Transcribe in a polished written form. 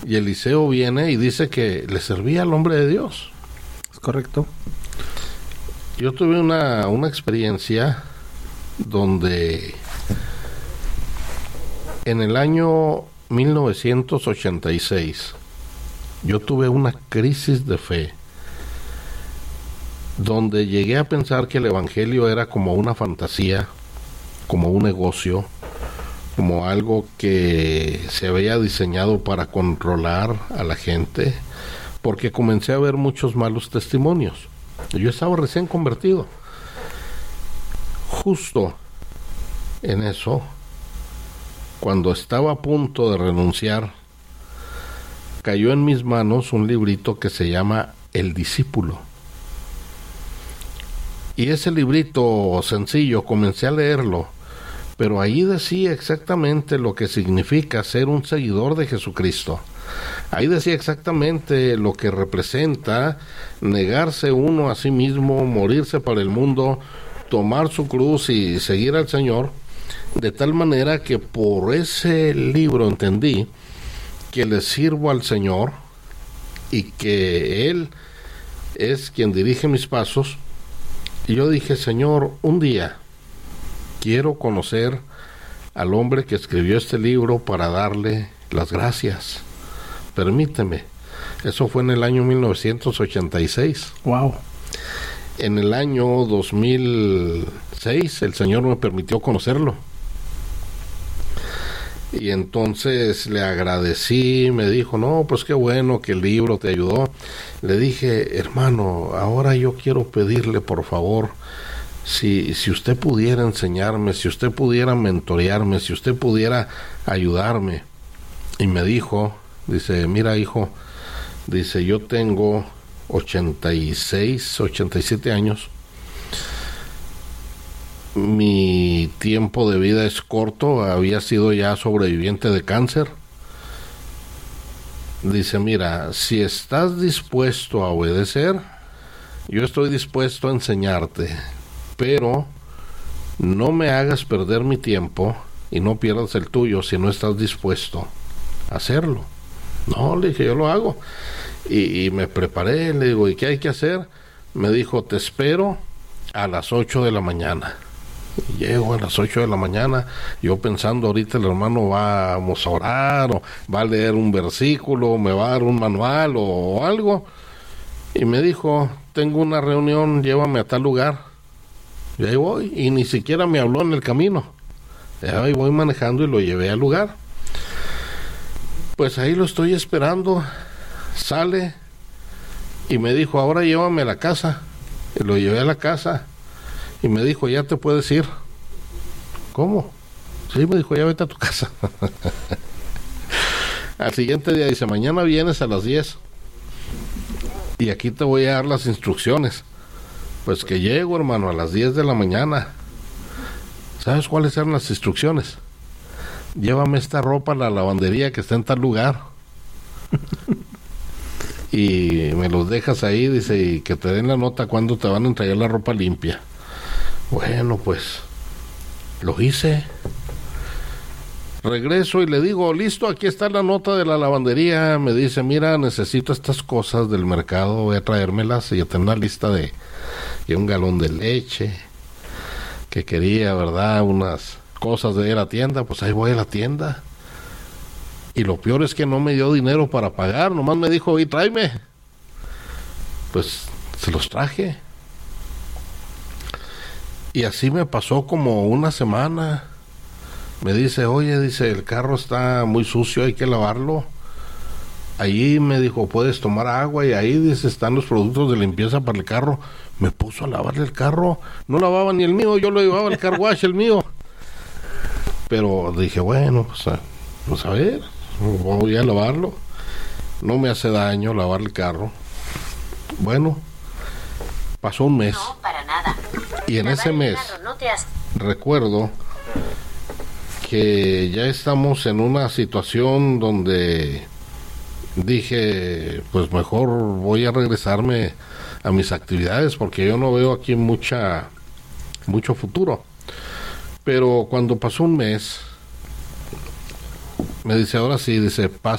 Y Eliseo viene y dice que le servía al hombre de Dios. Es correcto. Yo tuve una experiencia donde en el año 1986 yo tuve una crisis de fe, donde llegué a pensar que el evangelio era como una fantasía, como un negocio, como algo que se había diseñado para controlar a la gente, porque comencé a ver muchos malos testimonios. Yo estaba recién convertido. Justo en eso, cuando estaba a punto de renunciar, cayó en mis manos un librito que se llama El Discípulo. Y ese librito sencillo, comencé a leerlo, pero ahí decía exactamente lo que significa ser un seguidor de Jesucristo. Ahí decía exactamente lo que representa negarse uno a sí mismo, morirse para el mundo, tomar su cruz y seguir al Señor, de tal manera que por ese libro entendí que le sirvo al Señor y que Él es quien dirige mis pasos. Y yo dije, Señor, un día quiero conocer al hombre que escribió este libro para darle las gracias. Permíteme. Eso fue en el año 1986. Wow. En el año 2006 el Señor me permitió conocerlo. Y entonces le agradecí, me dijo, no, pues qué bueno que el libro te ayudó. Le dije, hermano, ahora yo quiero pedirle, por favor, si usted pudiera enseñarme, si usted pudiera mentorearme, si usted pudiera ayudarme. Y me dijo, dice, mira, hijo, dice, yo tengo 86, 87 años. Mi tiempo de vida es corto, había sido ya sobreviviente de cáncer. Dice, mira, si estás dispuesto a obedecer, yo estoy dispuesto a enseñarte, pero no me hagas perder mi tiempo y no pierdas el tuyo si no estás dispuesto a hacerlo. No, le dije, yo lo hago. Y me preparé, le digo, ¿y qué hay que hacer? Me dijo, te espero a las 8 de la mañana. Llego a las 8 de la mañana, yo pensando ahorita el hermano vamos a orar, o va a leer un versículo, me va a dar un manual o algo. Y me dijo, tengo una reunión, llévame a tal lugar. Y ahí voy, y ni siquiera me habló en el camino. Y ahí voy manejando y lo llevé al lugar. Pues ahí lo estoy esperando, sale y me dijo, ahora llévame a la casa. Y lo llevé a la casa. Y me dijo, ya te puedes ir. ¿Cómo? Sí, me dijo, ya vete a tu casa. Al siguiente día dice, mañana vienes a las 10. Y aquí te voy a dar las instrucciones. Pues que llego, hermano, a las 10 de la mañana. ¿Sabes cuáles eran las instrucciones? Llévame esta ropa a la lavandería que está en tal lugar. Y me los dejas ahí, dice, y que te den la nota cuando te van a entregar la ropa limpia. Bueno, pues lo hice. Regreso y le digo, listo, aquí está la nota de la lavandería. Me dice, mira, necesito estas cosas del mercado, voy a traérmelas. Y yo tengo una lista de un galón de leche, que quería, ¿verdad? Unas cosas de ir a la tienda. Pues ahí voy a la tienda. Y lo peor es que no me dio dinero para pagar, nomás me dijo, y tráeme. Pues se los traje. Y así me pasó como una semana. Me dice, oye, dice, el carro está muy sucio, hay que lavarlo. Allí me dijo, puedes tomar agua, y ahí, dice, están los productos de limpieza para el carro. Me puso a lavarle el carro. No lavaba ni el mío, yo lo llevaba al car wash, el mío. Pero dije, bueno, pues a ver, voy a lavarlo. No me hace daño lavar el carro. Bueno, pasó un mes. No, para nada. Y en ese mes, recuerdo que ya estamos en una situación donde dije, pues mejor voy a regresarme a mis actividades, porque yo no veo aquí mucho futuro. Pero cuando pasó un mes, me dice, ahora sí, dice, pasa